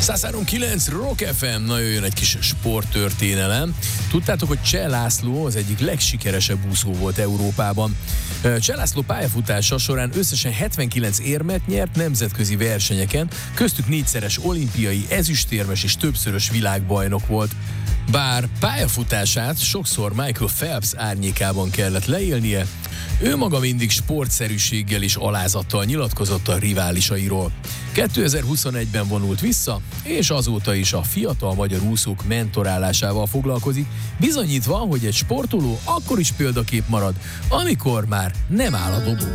103.9 Rock FM, na jöjjön egy kis sporttörténelem. Tudtátok, hogy Cseh László az egyik legsikeresebb úszó volt Európában. Cseh László pályafutása során összesen 79 érmet nyert nemzetközi versenyeken, köztük 4-szeres olimpiai, ezüstérmes és többszörös világbajnok volt. Bár pályafutását sokszor Michael Phelps árnyékában kellett leélnie, ő maga mindig sportszerűséggel és alázattal nyilatkozott a riválisairól. 2021-ben vonult vissza, és azóta is a fiatal magyar úszók mentorálásával foglalkozik, bizonyítva, hogy egy sportoló akkor is példakép marad, amikor már nem áll a dobón.